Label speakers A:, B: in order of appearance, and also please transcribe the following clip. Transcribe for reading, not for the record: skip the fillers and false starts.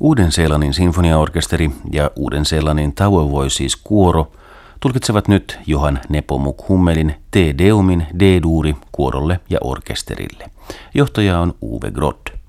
A: Uuden-Seelannin sinfoniaorkesteri ja Uuden-Seelannin Tower Voices kuoro tulkitsevat nyt Johan Nepomuk Hummelin Te Deumin D-duuri kuorolle ja orkesterille. Johtaja on Uwe Groth.